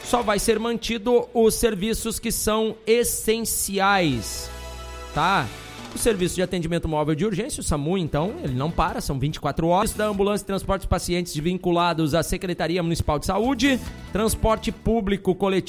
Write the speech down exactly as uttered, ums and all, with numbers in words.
só vai ser mantido os serviços que são essenciais, tá? O serviço de atendimento móvel de urgência, o SAMU, então, ele não para, são vinte e quatro horas. Da ambulância e transporte de pacientes vinculados à Secretaria Municipal de Saúde, transporte público coletivo